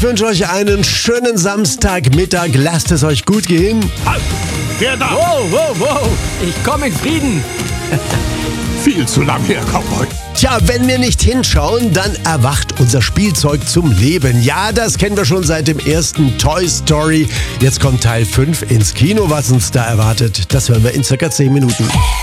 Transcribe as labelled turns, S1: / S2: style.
S1: Ich wünsche euch einen schönen Samstagmittag. Lasst es euch gut gehen.
S2: Halt! Wer da?
S3: Wow. Ich komme in Frieden.
S2: Viel zu lang her, Cowboy.
S1: Tja, wenn wir nicht hinschauen, dann erwacht unser Spielzeug zum Leben. Ja, das kennen wir schon seit dem ersten Toy Story. Jetzt kommt Teil 5 ins Kino. Was uns da erwartet, das hören wir in circa 10 Minuten.